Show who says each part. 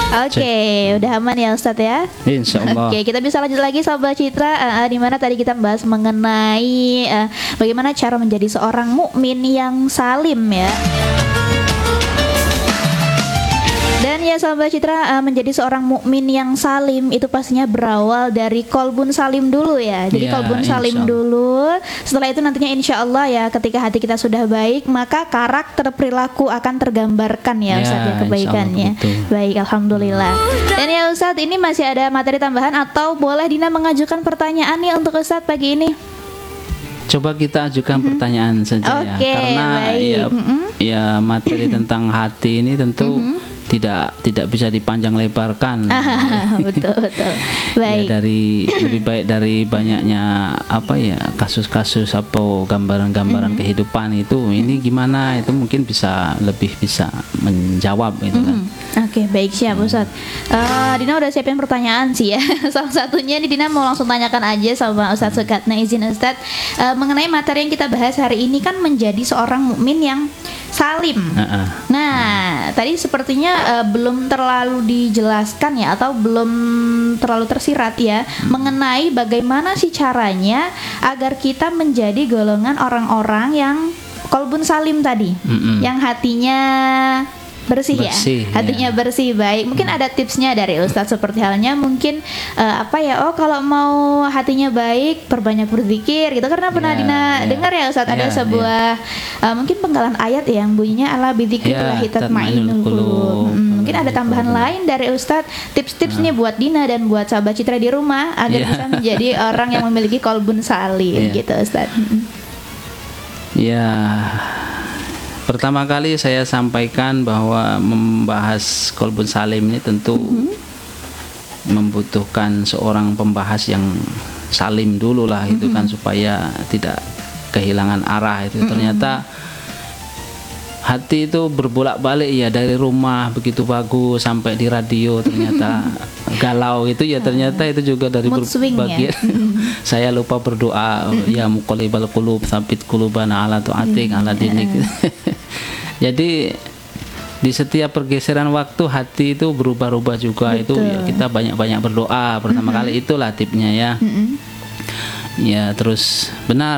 Speaker 1: Oke, udah aman ya Ustadz ya?
Speaker 2: Insya Allah.
Speaker 1: Oke, kita bisa lanjut lagi Sobat Citra, di mana tadi kita bahas mengenai bagaimana cara menjadi seorang mukmin yang salim ya. Dan ya Sobat Citra, menjadi seorang mukmin yang salim itu pastinya berawal dari kolbun salim dulu ya. Jadi
Speaker 2: Ya,
Speaker 1: kolbun salim
Speaker 2: insya Allah.
Speaker 1: dulu. Setelah itu nantinya insya Allah ya, ketika hati kita sudah baik, maka karakter perilaku akan tergambarkan ya
Speaker 2: Ya,
Speaker 1: Ustadz ya,
Speaker 2: insya Allah
Speaker 1: kebaikannya.
Speaker 2: begitu.
Speaker 1: Baik, alhamdulillah. Dan ya Ustadz, ini masih ada materi tambahan atau boleh Dina mengajukan pertanyaan nih untuk Ustadz pagi ini?
Speaker 2: Coba kita ajukan pertanyaan saja ya,
Speaker 1: Oke,
Speaker 2: karena
Speaker 1: baik.
Speaker 2: ya materi tentang hati ini tentu tidak bisa dipanjang lebarkan.
Speaker 1: Betul betul.
Speaker 2: Ya,
Speaker 1: Baik.
Speaker 2: dari lebih baik dari banyaknya apa ya kasus-kasus atau gambaran-gambaran kehidupan itu ini gimana itu mungkin lebih bisa menjawab itu kan.
Speaker 1: Oke, baik, siap Ustadz. Dina udah siapin pertanyaan sih ya. Salah satunya nih Dina mau langsung tanyakan aja sama Ustadz Sukatna, izin Ustadz, mengenai materi yang kita bahas hari ini kan menjadi seorang mukmin yang salim. Nah, tadi sepertinya belum terlalu dijelaskan ya, atau belum terlalu tersirat ya, mengenai bagaimana sih caranya agar kita menjadi golongan orang-orang yang kolbun salim tadi, yang hatinya bersih ya, hatinya bersih, baik. Mungkin ada tipsnya dari Ustadz, seperti halnya mungkin kalau mau hatinya baik perbanyak berzikir gitu, karena pernah Dina dengar ya Ustadz, ada sebuah mungkin penggalan ayat yang bunyinya ala bidzikrillahi tatma'innul qulub. Mungkin ada tambahan lain dari Ustadz, tips-tips nih buat Dina dan buat sahabat Citra di rumah agar bisa menjadi orang yang memiliki kolbun salim gitu Ustadz.
Speaker 2: Ya, pertama kali saya sampaikan bahwa membahas kolbun salim ini tentu membutuhkan seorang pembahas yang salim dulu lah, itu kan supaya tidak kehilangan arah itu. Ternyata hati itu berbolak-balik ya, dari rumah begitu bagus sampai di radio ternyata galau itu ya, ternyata itu juga dari berbagai saya lupa berdoa, ya muqallibal qulub tsabbit qulubana ala ta'atik ala dinik. Jadi di setiap pergeseran waktu hati itu berubah-ubah juga. Betul. Itu ya, kita banyak-banyak berdoa pertama kali, itulah tipnya ya. Ya terus benar